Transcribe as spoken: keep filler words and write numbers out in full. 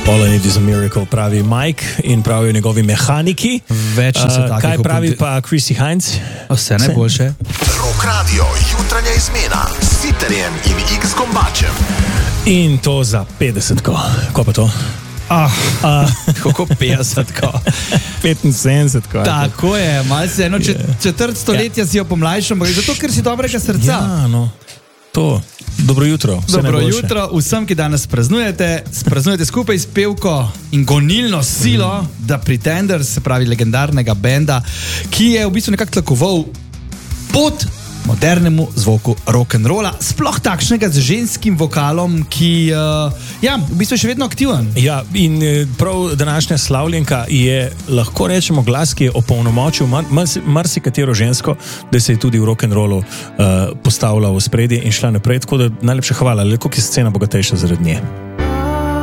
All I need is a miracle, pravi Mike in pravijo njegovi mehaniki. Več uh, Kaj pravi pa Chrissy Heinz? Vse najboljše. Rock Radio, jutranja izmena s Sitarjem in X Kombačem. In to za petdesetko. Ko pa to? Ah, uh, kako petdesetko? petinsedemdesetko. Tako je, malce eno četrt stoletja si jo pomlajšal, zato ker si dobrega srca. Ja, no, to. Dobro jutro. Dobro jutro vsem, ki danes praznujete. Praznujete skupaj s pevko in gonilno silo mm. The Pretenders, se pravi legendarnega benda, ki je v bistvu nekako tlakoval pot modernemu zvoku rock'n'rolla, sploh takšnega z ženskim vokalom, ki uh, ja, v bistvu je še vedno aktiven. Ja, in prav današnja slavljenka je, lahko rečemo, glas, ki je opolnomočil marsikatero žensko, da se je tudi v rock'n'rollu uh, postavila v spredje in šla naprej, tako da najlepša hvala, le koliko je scena bogatejša zaradi nje.